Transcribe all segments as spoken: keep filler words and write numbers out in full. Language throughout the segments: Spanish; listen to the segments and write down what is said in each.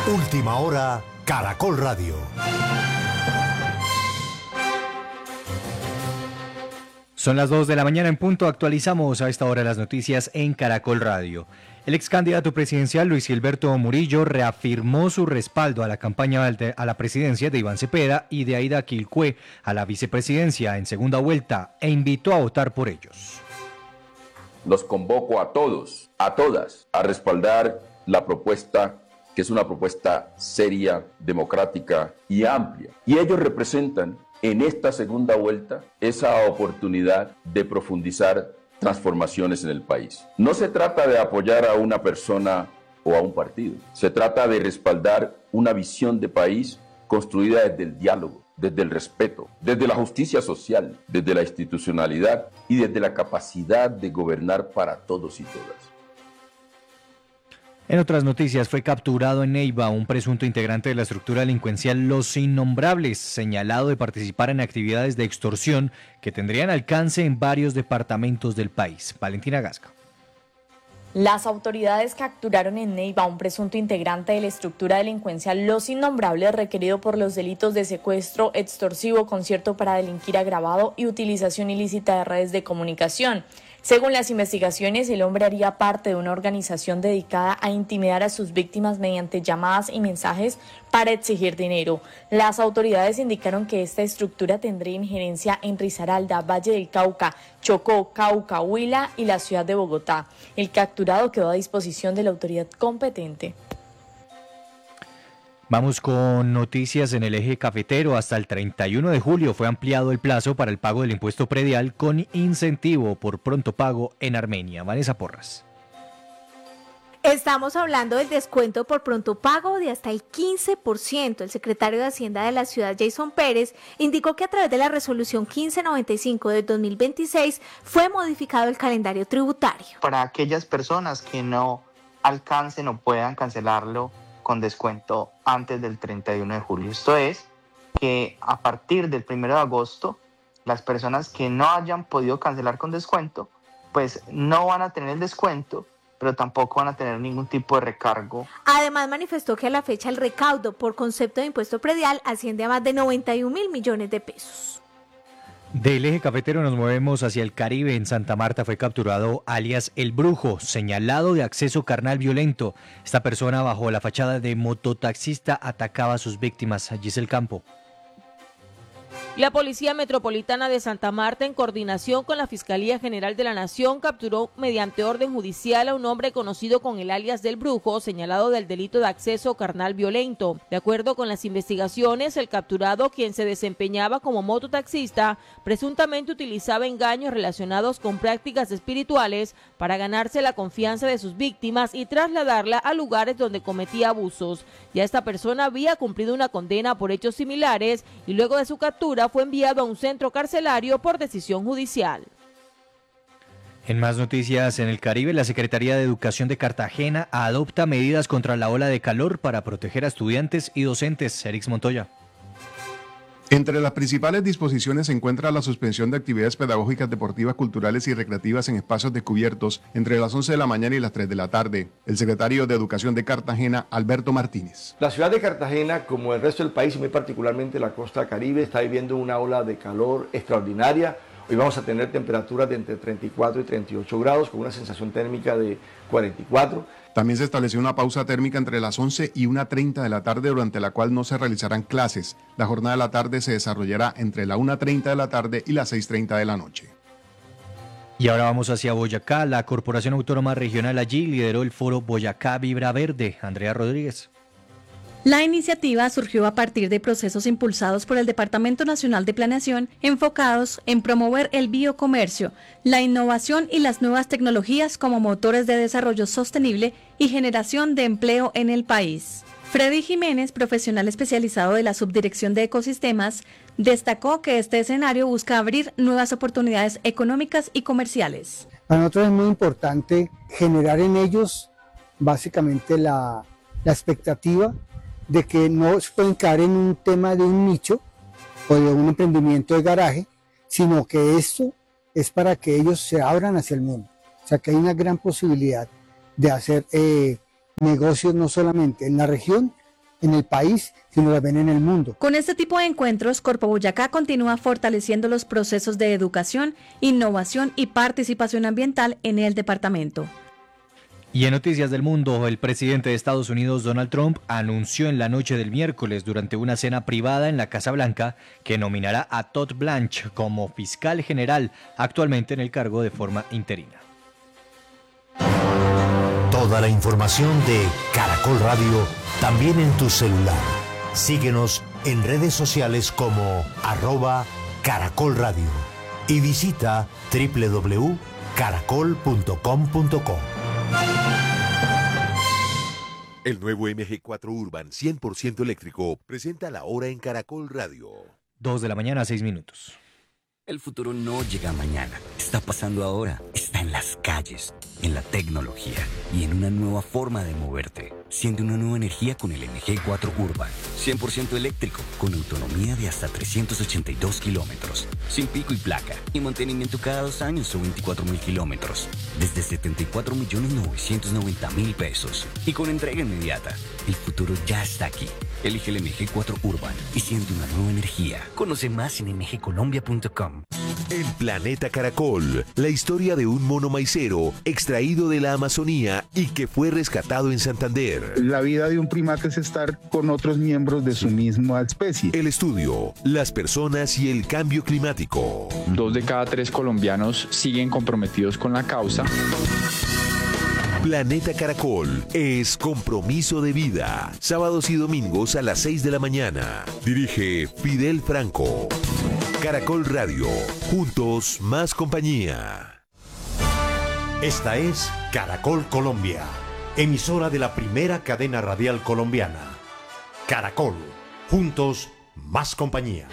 Última hora, Caracol Radio. Son las dos de la mañana en punto. Actualizamos a esta hora las noticias en Caracol Radio. El ex candidato presidencial Luis Gilberto Murillo reafirmó su respaldo a la campaña a la presidencia de Iván Cepeda y de Aida Quilcue a la vicepresidencia en segunda vuelta e invitó a votar por ellos. Los convoco a todos, a todas, a respaldar la propuesta, que es una propuesta seria, democrática y amplia. Y ellos representan en esta segunda vuelta esa oportunidad de profundizar transformaciones en el país. No se trata de apoyar a una persona o a un partido, se trata de respaldar una visión de país construida desde el diálogo, desde el respeto, desde la justicia social, desde la institucionalidad y desde la capacidad de gobernar para todos y todas. En otras noticias, fue capturado en Neiva un presunto integrante de la estructura delincuencial Los Innombrables, señalado de participar en actividades de extorsión que tendrían alcance en varios departamentos del país. Valentina Gasca. Las autoridades capturaron en Neiva a un presunto integrante de la estructura delincuencial Los Innombrables, requerido por los delitos de secuestro, extorsivo, concierto para delinquir agravado y utilización ilícita de redes de comunicación. Según las investigaciones, el hombre haría parte de una organización dedicada a intimidar a sus víctimas mediante llamadas y mensajes para exigir dinero. Las autoridades indicaron que esta estructura tendría injerencia en Risaralda, Valle del Cauca, Chocó, Cauca, Huila y la ciudad de Bogotá. El capturado quedó a disposición de la autoridad competente. Vamos con noticias en el eje cafetero. Hasta el treinta y uno de julio fue ampliado el plazo para el pago del impuesto predial con incentivo por pronto pago en Armenia. Vanessa Porras. Estamos hablando del descuento por pronto pago de hasta el quince por ciento. El secretario de Hacienda de la ciudad, Jason Pérez, indicó que a través de la resolución quince noventa y cinco de dos mil veintiséis fue modificado el calendario tributario. Para aquellas personas que no alcancen o puedan cancelarlo con descuento antes del treinta y uno de julio. Esto es que a partir del primero de agosto, las personas que no hayan podido cancelar con descuento, pues no van a tener el descuento, pero tampoco van a tener ningún tipo de recargo. Además, manifestó que a la fecha el recaudo por concepto de impuesto predial asciende a más de noventa y un mil millones de pesos. Del eje cafetero nos movemos hacia el Caribe. En Santa Marta fue capturado alias El Brujo, señalado de acceso carnal violento. Esta persona, bajo la fachada de mototaxista, atacaba a sus víctimas. Allí es el campo. La Policía Metropolitana de Santa Marta, en coordinación con la Fiscalía General de la Nación, capturó mediante orden judicial a un hombre conocido con el alias del Brujo, señalado del delito de acceso carnal violento. De acuerdo con las investigaciones, el capturado, quien se desempeñaba como mototaxista, presuntamente utilizaba engaños relacionados con prácticas espirituales para ganarse la confianza de sus víctimas y trasladarla a lugares donde cometía abusos. Ya esta persona había cumplido una condena por hechos similares y luego de su captura fue enviado a un centro carcelario por decisión judicial. En más noticias en el Caribe, la Secretaría de Educación de Cartagena adopta medidas contra la ola de calor para proteger a estudiantes y docentes. Erix Montoya. Entre las principales disposiciones se encuentra la suspensión de actividades pedagógicas, deportivas, culturales y recreativas en espacios descubiertos entre las once de la mañana y las tres de la tarde. El secretario de Educación de Cartagena, Alberto Martínez. La ciudad de Cartagena, como el resto del país y muy particularmente la costa caribe, está viviendo una ola de calor extraordinaria. Hoy vamos a tener temperaturas de entre treinta y cuatro y treinta y ocho grados con una sensación térmica de cuarenta y cuatro. También se estableció una pausa térmica entre las once y una treinta de la tarde, durante la cual no se realizarán clases. La jornada de la tarde se desarrollará entre la una treinta de la tarde y las seis treinta de la noche. Y ahora vamos hacia Boyacá. La Corporación Autónoma Regional allí lideró el foro Boyacá Vibra Verde. Andrea Rodríguez. La iniciativa surgió a partir de procesos impulsados por el Departamento Nacional de Planeación enfocados en promover el biocomercio, la innovación y las nuevas tecnologías como motores de desarrollo sostenible y generación de empleo en el país. Freddy Jiménez, profesional especializado de la Subdirección de Ecosistemas, destacó que este escenario busca abrir nuevas oportunidades económicas y comerciales. Para nosotros es muy importante generar en ellos básicamente la, la expectativa de que no se pueden caer en un tema de un nicho o de un emprendimiento de garaje, sino que esto es para que ellos se abran hacia el mundo. O sea que hay una gran posibilidad de hacer eh, negocios no solamente en la región, en el país, sino las ven en el mundo. Con este tipo de encuentros, Corpo Boyacá continúa fortaleciendo los procesos de educación, innovación y participación ambiental en el departamento. Y en Noticias del Mundo, el presidente de Estados Unidos, Donald Trump, anunció en la noche del miércoles durante una cena privada en la Casa Blanca que nominará a Todd Blanche como fiscal general, actualmente en el cargo de forma interina. Toda la información de Caracol Radio también en tu celular. Síguenos en redes sociales como arroba Caracol Radio y visita doble u doble u doble u punto caracol punto com punto co. El nuevo M G cuatro Urban cien por ciento eléctrico presenta la hora en Caracol Radio. Dos de la mañana, seis minutos. El futuro no llega mañana, está pasando ahora, está en las calles, en la tecnología y en una nueva forma de moverte. Siente una nueva energía con el M G cuatro Urban, cien por ciento eléctrico, con autonomía de hasta trescientos ochenta y dos kilómetros, sin pico y placa, y mantenimiento cada dos años o veinticuatro mil kilómetros, desde setenta y cuatro millones novecientos noventa mil pesos, y con entrega inmediata. El futuro ya está aquí. Elige el M G cuatro Urban y siente una nueva energía. Conoce más en m g colombia punto com. En Planeta Caracol, la historia de un mono maicero extraído de la Amazonía y que fue rescatado en Santander. La vida de un primate es estar con otros miembros de su misma especie. El estudio, las personas y el cambio climático. Dos de cada tres colombianos siguen comprometidos con la causa. Planeta Caracol es compromiso de vida. Sábados y domingos a las seis de la mañana. Dirige Fidel Franco. Caracol Radio. Juntos, más compañía. Esta es Caracol Colombia, emisora de la primera cadena radial colombiana. Caracol. Juntos, más compañía.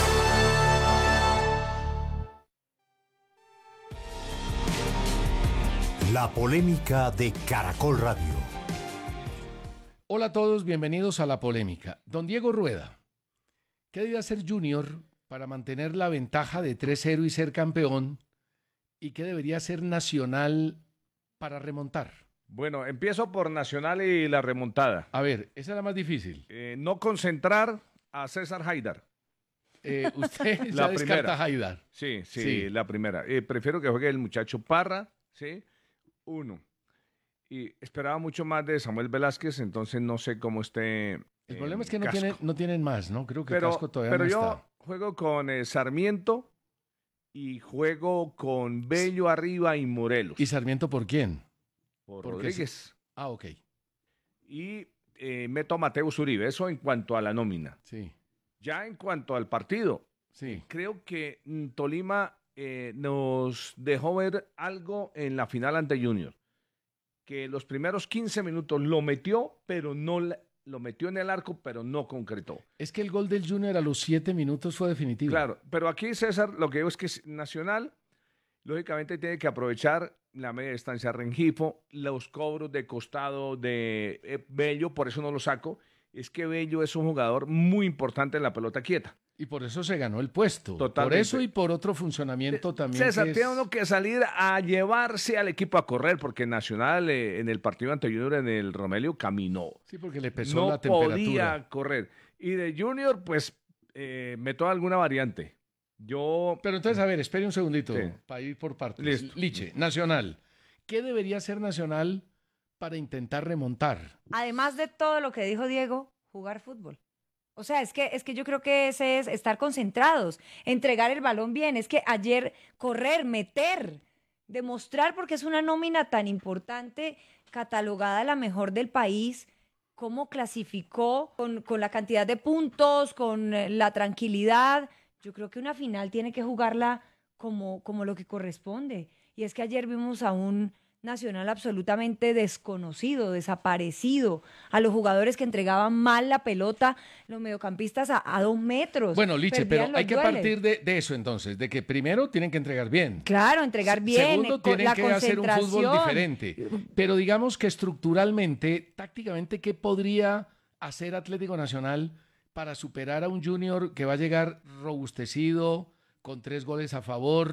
La polémica de Caracol Radio. Hola a todos, bienvenidos a La Polémica. Don Diego Rueda, ¿qué debe hacer Junior para mantener la ventaja de tres cero y ser campeón? ¿Y qué debería hacer Nacional para remontar? Bueno, empiezo por Nacional y la remontada. A ver, esa es la más difícil. Eh, no concentrar a César Haidar. Eh, usted la ya descarta a Haidar. Sí, sí, Sí. la primera. Eh, prefiero que juegue el muchacho Parra, ¿sí? Uno. Y esperaba mucho más de Samuel Velázquez, entonces no sé cómo esté. El problema es que no Casco. tienen, no tienen más, ¿no? Creo que Pero, Casco todavía pero no yo está. juego con eh, Sarmiento y juego con Bello arriba y Morelos. ¿Y Sarmiento por quién? Por Porque Rodríguez. se- Ah, ok. Y eh, meto a Mateus Uribe, eso en cuanto a la nómina. Sí. Ya en cuanto al partido, Sí. creo que mm, Tolima eh, nos dejó ver algo en la final ante Junior. Que los primeros quince minutos lo metió, pero no la- lo metió en el arco, pero no concretó. Es que el gol del Junior a los siete minutos fue definitivo. Claro, pero aquí César, lo que digo es que es Nacional, lógicamente tiene que aprovechar la media distancia Rengifo, los cobros de costado de eh, Bello, por eso no lo saco, es que Bello es un jugador muy importante en la pelota quieta. Y por eso se ganó el puesto. Totalmente. Por eso y por otro funcionamiento también. César, que es- tiene uno que salir a llevarse al equipo a correr, porque Nacional eh, en el partido anterior en el Romelio caminó. Sí, porque le pesó no la temperatura. podía correr. Y de Junior, pues, eh, meto alguna variante. Yo... Pero entonces, a ver, espere un segundito Sí. para ir por partes. Listo. Liche, Nacional. ¿Qué debería hacer Nacional para intentar remontar? Además de todo lo que dijo Diego, jugar fútbol. O sea, es que, es que yo creo que ese es estar concentrados, entregar el balón bien. Es que ayer correr, meter, demostrar, porque es una nómina tan importante, catalogada la mejor del país, cómo clasificó con, con la cantidad de puntos, con eh, la tranquilidad. Yo creo que una final tiene que jugarla como, como lo que corresponde. Y es que ayer vimos a un Nacional absolutamente desconocido, desaparecido, a los jugadores que entregaban mal la pelota, los mediocampistas a, a dos metros. Bueno, Liche, perdían pero los hay que dueles. partir de, de eso entonces, de que primero tienen que entregar bien. Claro, entregar bien, Segundo, con tienen la que hacer un fútbol concentración. diferente. Pero digamos que estructuralmente, tácticamente, ¿qué podría hacer Atlético Nacional para superar a un Junior que va a llegar robustecido, con tres goles a favor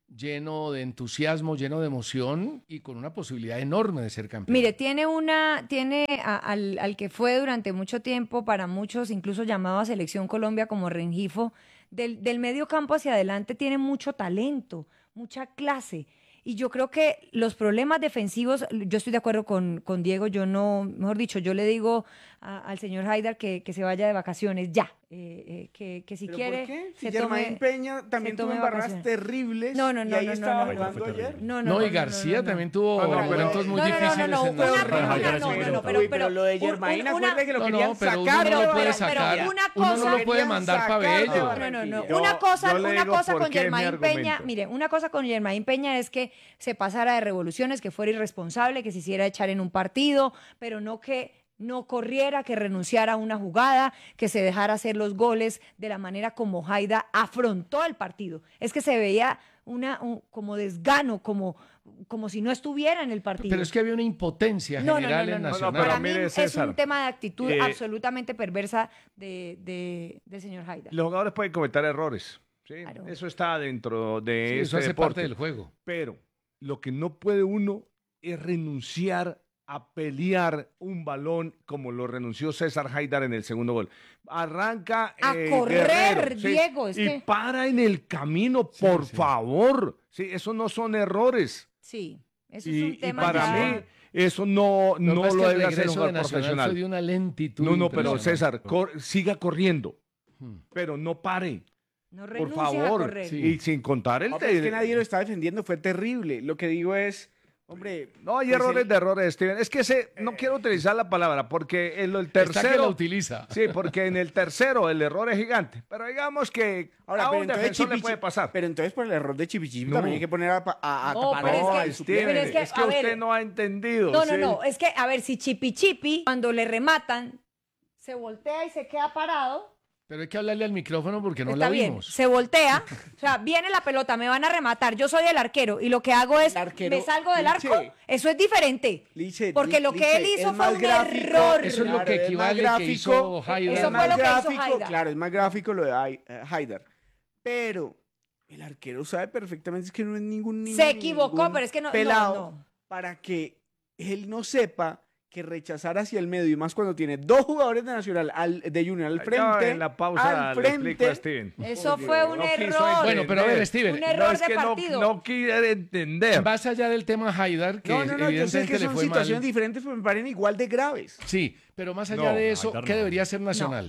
lleno de entusiasmo, lleno de emoción y con una posibilidad enorme de ser campeón. Mire, tiene una, tiene a- al, al que fue durante mucho tiempo, para muchos incluso llamado a Selección Colombia como Rengifo, del, del medio campo hacia adelante tiene mucho talento, mucha clase. Y yo creo que los problemas defensivos, yo estoy de acuerdo con, con Diego, yo no, mejor dicho, yo le digo a- al señor Haidar que, que se vaya de vacaciones ya, eh, eh, que, que si ¿Pero quiere por qué? Si se Germain tome, Peña también se tuvo tome embarradas vacaciones. terribles No, no, no, y ahí no, estaba no, no, jugando ayer. No, No, y García también tuvo Ah, no, pero- momentos muy no, no, no, difíciles no, no, en una- Nacional. no, no, no, no, pero- Uy, pero lo de un- Germain, un- una- acuérdate que lo No, querían no, pero sacar. uno no de lo puede Barranquilla. sacar. una Uno no cosa- lo puede mandar sacar para de Bello. No, no, no, no. Yo- una cosa, yo le una digo cosa por con qué es mi Germain Peña, argumento. mire, una cosa con Germain Peña es que se pasara de revoluciones, que fuera irresponsable, que se hiciera echar en un partido, pero no que no corriera, que renunciara a una jugada, que se dejara hacer los goles de la manera como Haida afrontó el partido. Es que se veía una un- como desgano, como, como si no estuviera en el partido. Pero es que había una impotencia No, no, general no, no, en no. Nacional. Para mí mire, es César, un tema de actitud eh, absolutamente perversa de, de, del señor Haida. Los jugadores pueden cometer errores. ¿sí? Claro. Eso está dentro de Sí, ese eso hace deporte. parte del juego. Pero lo que no puede uno es renunciar a pelear un balón como lo renunció César Haidar en el segundo gol. Arranca A eh, correr, Guerrero, ¿sí? Diego, es y que- para en el camino, por favor. Sí, eso no son errores. Sí, eso y, es un y tema para ya- mí eso no, Lo que no pasa es lo que el debe hacer un regreso de jugador Nacional profesional. fue de una lentitud No, no, pero impresionante. César, cor- siga corriendo, Hmm. pero no pare. No Por renuncias a favor. correr. Y sin contar el... No, pero es que nadie lo está defendiendo, fue terrible. Lo que digo es, hombre... No, hay pues errores él- de errores, Steven. Es que ese, no quiero utilizar la palabra porque en el Está que tercero... la utiliza. Sí, porque en el tercero el error es gigante. Pero digamos que Ahora, a pero un entonces defensor le Chipichi- puede pasar. Pero entonces por el error de Chipichi No. también hay que poner a, a, a No, tapar pero es al que- No, suplente. Steven, pero es es que, que, a ver, usted no ha entendido. No, no, ¿sí? no. Es que, a ver, si Chipi Chipi, cuando le rematan, se voltea y se queda parado. Pero hay que hablarle al micrófono porque no Está la bien, vimos. se voltea, o sea, viene la pelota, me van a rematar, yo soy el arquero y lo que hago es, El arquero, me salgo del Liche. arco, eso es diferente. Lice, Porque lo que Lice, él hizo es fue más un gráfico, error. Eso es lo que Claro, equivale más que hizo Haidar. es Eso más fue lo que hizo gráfico, Haidar. claro, es más gráfico lo de Hai- eh, Haidar. Pero el arquero sabe perfectamente es que no es ningún niño. Se equivocó, ningún pero es que no- no, pelado no. para que él no sepa que rechazar hacia el medio y más cuando tiene dos jugadores de Nacional al, de Junior al Yo frente. en la pausa al le explico a frente. Steven. Eso fue un No quiso error. Bueno, pero a ver, Steven, Un No, error es de que no, partido. no quiere entender. Más allá del tema Haidar, que No, no, no, yo sé evidentemente que le son fue situaciones mal. diferentes, pero me parecen igual de graves. Sí, pero más allá No, de eso, Haidar ¿qué no. debería ser Nacional?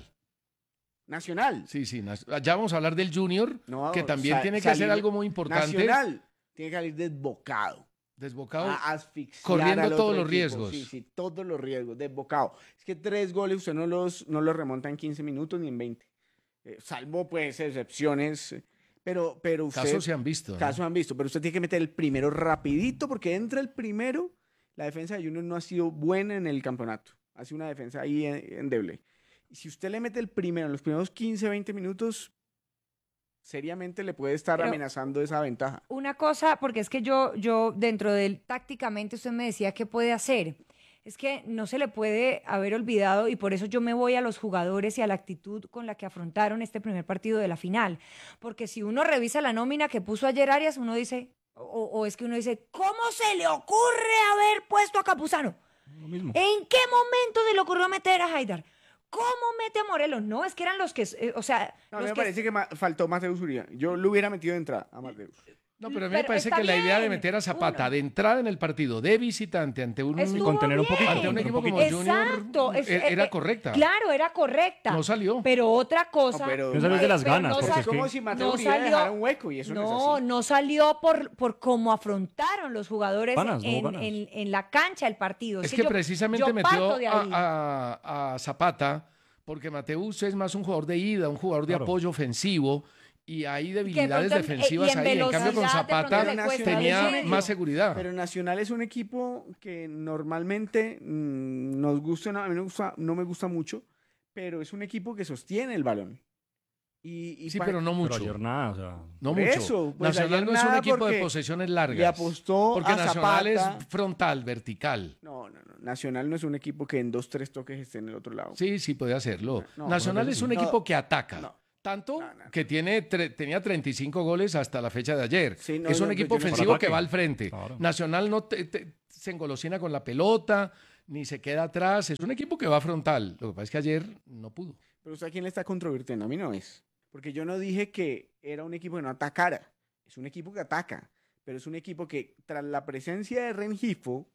Nacional. Sí, sí. nas- Ya vamos a hablar del Junior, No, que también sa- tiene que salir- hacer algo muy importante. Nacional tiene que salir desbocado. Desbocado. A asfixiar corriendo al otro todos los equipo. riesgos. Sí, sí, todos los riesgos, desbocado. Es que tres goles usted no los, no los remonta en quince minutos ni en veinte. Eh, salvo pues excepciones. eh, Pero, pero usted... Casos se han visto, ¿no? Casos han visto, pero usted tiene que meter el primero rapidito porque entra el primero. La defensa de Junior no ha sido buena en el campeonato. Ha sido una defensa ahí en- endeble. Y si usted le mete el primero en los primeros quince, veinte minutos, seriamente le puede estar Pero- amenazando esa ventaja. Una cosa, porque es que yo, yo dentro del tácticamente usted me decía qué puede hacer. Es que no se le puede haber olvidado y por eso yo me voy a los jugadores y a la actitud con la que afrontaron este primer partido de la final. Porque si uno revisa la nómina que puso ayer Arias, uno dice, o, o es que uno dice, ¿cómo se le ocurre haber puesto a Campuzano? Lo mismo. ¿En qué momento se le ocurrió meter a Haidar? ¿Cómo mete a Morelos? No, es que eran los que, eh, o sea, No, a mí los me que- parece que ma- faltó Mateus Uribe. Yo lo hubiera metido de entrada a Mateus. No, pero a mí me Pero parece está que la idea de bien, meter a Zapata uno. de entrada en el partido de visitante ante un, Estuvo contener un bien. poquito, ante un contener equipo un como poquito. Junior Exacto, es- e- era eh, correcta. Claro, era correcta. No salió. Pero otra cosa. No, pero- No salió de las pero ganas, no porque sal- es Es como que- si Mateus no Uribe salió- dejara un hueco y eso no, no, es así. no salió por, por cómo afrontaron los jugadores Ganas, no en, ganas. en- en la cancha el partido. Es Sí, que yo- precisamente yo metió parto de ahí. a, a- a Zapata porque Mateus es más un jugador de ida, un jugador de Claro. apoyo ofensivo y hay debilidades pronto en- defensivas y en ahí. En cambio, con velocidad de Zapata pronto le cuesta tenía el medio. más seguridad. Pero Nacional es un equipo que normalmente mm, nos gusta, no, a mí no, me gusta, no me gusta mucho, pero es un equipo que sostiene el balón. Y, y Sí, pa- pero no Pero mucho. ayer nada, o sea. No Por mucho. eso, pues Nacional ayer no es un nada equipo de porque posesiones largas. le apostó porque a Nacional Zapata. es frontal, vertical. No, no, no. Nacional no es un equipo que en dos, tres toques esté en el otro lado. Sí, sí puede hacerlo. No, Nacional no, es un no. equipo que ataca. No. Tanto no, no. que tiene tenía treinta y cinco goles hasta la fecha de ayer. Sí, no, es un no, equipo ofensivo que va al frente. Claro. Nacional no te, te, se engolosina con la pelota, ni se queda atrás. Es un equipo que va frontal. Lo que pasa es que ayer no pudo. Pero ¿usted a quién le está controvirtiendo? A mí no es. Porque yo no dije que era un equipo que no atacara. Es un equipo que ataca. Pero es un equipo que, tras la presencia de Rengifo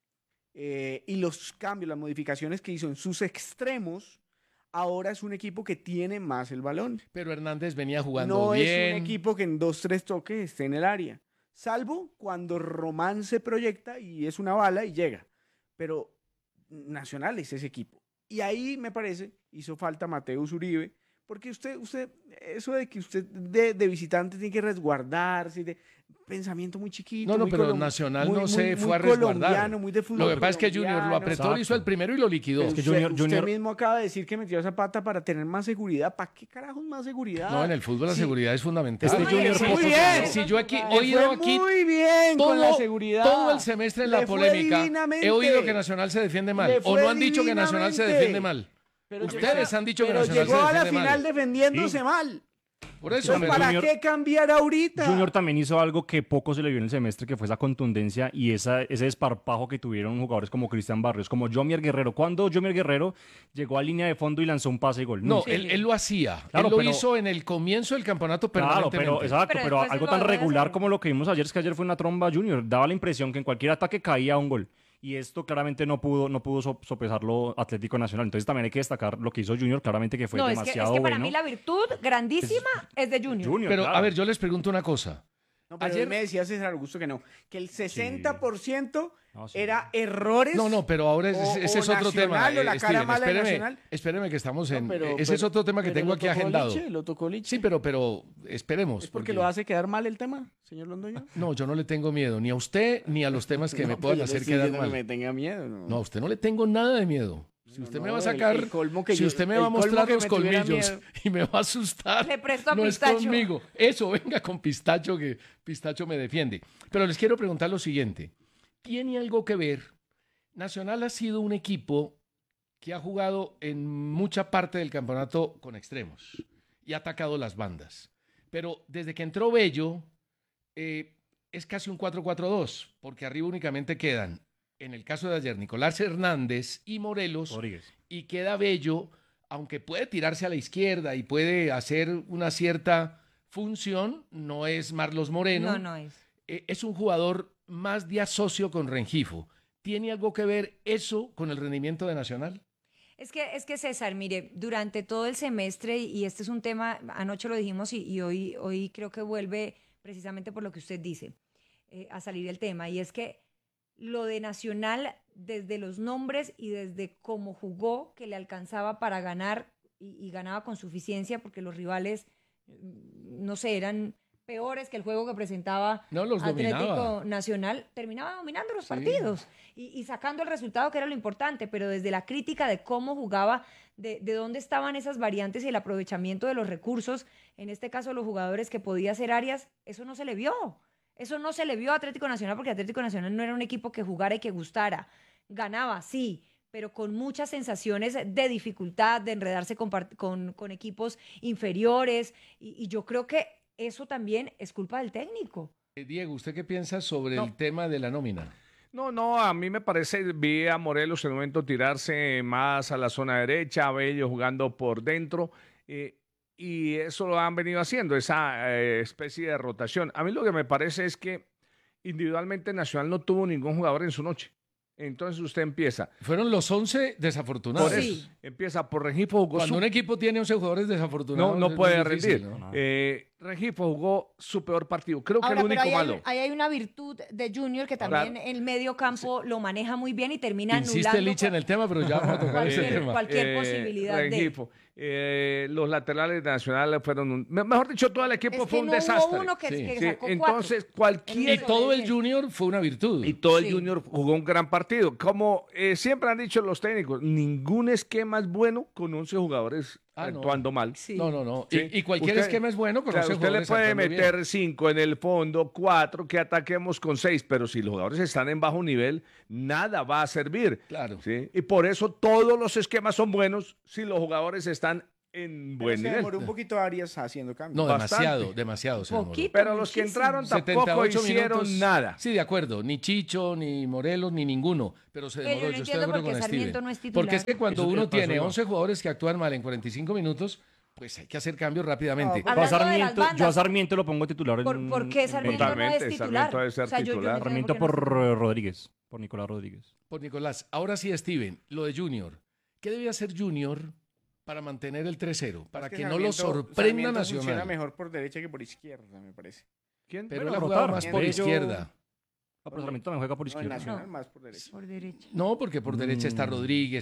eh, y los cambios, las modificaciones que hizo en sus extremos, ahora es un equipo que tiene más el balón. Pero Hernández venía jugando no bien. No es un equipo que en dos, tres toques esté en el área. Salvo cuando Román se proyecta y es una bala y llega. Pero Nacional es ese equipo. Y ahí, me parece, hizo falta Mateus Uribe. Porque usted, usted, eso de que usted de, de visitante tiene que resguardarse, de pensamiento muy chiquito. No, no, muy pero colom- Nacional muy, no se muy, fue muy a resguardar. colombiano, muy de fútbol Lo que pasa es que Junior lo apretó, Exacto. hizo el primero y lo liquidó. Pero Es que usted, Junior, usted Junior... mismo acaba de decir que metió esa pata para tener más seguridad. ¿Para qué carajos más seguridad? No, en el fútbol la Sí. seguridad es fundamental. Este Ay, Junior sí, muy sí, bien. Si yo aquí Le he oído fue aquí muy bien todo, con la seguridad. todo el semestre en la Le fue polémica, divinamente. he oído que Nacional se defiende mal. Le O fue no han dicho que Nacional se divinamente. defiende mal. Pero Ustedes llegó- han dicho que pero Nacional se llegó a la defiende final mal. defendiéndose Sí. mal. Por eso, Entonces, ¿para Junior- qué cambiar ahorita? Junior también hizo algo que poco se le vio en el semestre, que fue esa contundencia y esa, ese desparpajo que tuvieron jugadores como Cristian Barrios, como Jomier Guerrero. Cuando Jomier Guerrero llegó a línea de fondo y lanzó un pase y gol. No, Sí. él, él lo hacía. Claro, él lo pero- hizo en el comienzo del campeonato Claro, permanentemente. pero exacto, Pero pero, después algo lo tan dejó de regular hacer. como lo que vimos ayer, es que ayer fue una tromba Junior. Daba la impresión que en cualquier ataque caía un gol. Y esto claramente no pudo, no pudo so- sopesarlo Atlético Nacional. Entonces también hay que destacar lo que hizo Junior, claramente que fue No, es que, es demasiado que para bueno. mí la virtud grandísima es, de Junior. Junior, Pero, claro. a ver, yo les pregunto una cosa. No, pero Ayer- él me decía César Augusto que no, que el sesenta por ciento No, sí. era errores. No, no, pero ahora es- o- ese o es otro tema. Nacional, o la eh, cara Steven, mala de espéreme, Nacional. espéreme que estamos No, en... pero- ese pero- es otro tema que pero tengo lo aquí tocó agendado. Liche, lo tocó Liche. Sí, pero, pero esperemos. ¿Es porque porque- lo hace quedar mal el tema, señor Londoño? No, yo no le tengo miedo, ni a usted, ni a los temas que me No, puedan pues yo le hacer estoy quedar diciendo mal. que me tenga miedo. No, No, a usted no le tengo nada de miedo. Si usted No, me va a el- sacar, el colmo que si yo- usted me el va a colmo mostrar que los me tuviera colmillos miedo. y me va a asustar, Le presto a no es Pistacho. conmigo. Eso, venga con Pistacho, que Pistacho me defiende. Pero les quiero preguntar lo siguiente. ¿Tiene algo que ver? Nacional ha sido un equipo que ha jugado en mucha parte del campeonato con extremos y ha atacado las bandas. Pero desde que entró Bello, eh, es casi un cuatro cuatro dos, porque arriba únicamente quedan, en el caso de ayer, Nicolás Hernández y Morelos, Rodríguez. y queda Bello, aunque puede tirarse a la izquierda y puede hacer una cierta función, no es Marlos Moreno. No, no es. Eh, es un jugador más de asocio con Rengifo. ¿Tiene algo que ver eso con el rendimiento de Nacional? Es que, es que César, mire, durante todo el semestre, y este es un tema, anoche lo dijimos y, y hoy, hoy creo que vuelve precisamente por lo que usted dice, eh, a salir el tema, y es que lo de Nacional, desde los nombres y desde cómo jugó, que le alcanzaba para ganar y, y ganaba con suficiencia, porque los rivales, mm, no sé, eran peores que el juego que presentaba No, los Atlético dominaba. Nacional, terminaba dominando los Sí. partidos y, y sacando el resultado, que era lo importante, pero desde la crítica de cómo jugaba, de, de dónde estaban esas variantes y el aprovechamiento de los recursos, en este caso los jugadores que podía hacer Arias, eso no se le vio. Eso no se le vio a Atlético Nacional, porque Atlético Nacional no era un equipo que jugara y que gustara. Ganaba, sí, pero con muchas sensaciones de dificultad, de enredarse con, part- con, con equipos inferiores, y, y yo creo que eso también es culpa del técnico. Eh, Diego, ¿usted qué piensa sobre No. el tema de la nómina? No, no, a mí me parece, vi a Morelos en el momento tirarse más a la zona derecha, a Bello jugando por dentro, eh, y eso lo han venido haciendo, esa eh, especie de rotación. A mí lo que me parece es que individualmente Nacional no tuvo ningún jugador en su noche. Entonces usted empieza. Fueron los once desafortunados. Por eso, empieza por Rengifo, jugó Cuando su- un equipo tiene once jugadores desafortunados, no, no es puede muy difícil, rendir. ¿no? Eh, Rengifo jugó su peor partido. Creo que Ahora, el pero único ahí malo. hay, ahí hay una virtud de Junior que también Claro. el medio campo lo maneja muy bien y termina Insiste anulando Liche en el tema, pero ya vamos a tocar ese cualquier, tema. cualquier Eh, posibilidad de... Rengifo. Eh, los laterales de Nacional fueron un, me- mejor dicho, todo el equipo Es que fue un no hubo desastre. uno que- que Sí, sacó entonces cuatro. cualquier Y todo el Junior fue una virtud. y todo el Sí. Junior jugó un gran partido. Como eh, siempre han dicho los técnicos, ningún esquema es bueno con once jugadores Ah, no. actuando mal. No, no, no. Sí. Y, y cualquier Usted- esquema es bueno con Claro, once usted le jugadores puede actuando bien. meter cinco en el fondo, cuatro, que ataquemos con seis, pero si los jugadores están en bajo nivel, nada va a servir. Claro. ¿Sí? Y por eso todos los esquemas son buenos si los jugadores están en Pero buen se nivel. demoró un poquito Arias haciendo cambios. No, demasiado, Bastante. demasiado se demoró. Poquito, Pero los que muchísimo. entraron tampoco setenta y ocho hicieron minutos. nada. Sí, de acuerdo. Ni Chicho, ni Morelos, ni ninguno. Pero se Pero demoró. yo no Yo estoy de entiendo acuerdo por qué con Sarmiento Steven. no es titular. Porque es que cuando Eso uno es- pasó tiene igual. once jugadores que actúan mal en cuarenta y cinco minutos, pues hay que hacer cambios rápidamente. No, Yo a, Hablando de las Sarmiento, yo a bandas. Sarmiento lo pongo titular. En, ¿Por, por qué en- Sarmiento no Totalmente, es titular? Sarmiento debe ser O sea, yo- yo no titular. entiendo Sarmiento por qué no es por titular. eh, Rodríguez, por Nicolás Rodríguez. Por Nicolás. Ahora sí, Steven, lo de Junior. ¿Qué debe hacer Junior para mantener el tres cero? Para Es que, que no lo Sarmiento- sorprenda Sarmiento funciona Nacional. mejor por derecha que por izquierda, me parece. ¿Quién? Pero Bueno, él ha jugado rotar. más por Bello- izquierda. Ah, pero Sarmiento también juega por No, en izquierda. Nacional No. más por derecha. Por derecha. No, porque por derecha está Mm. Rodríguez.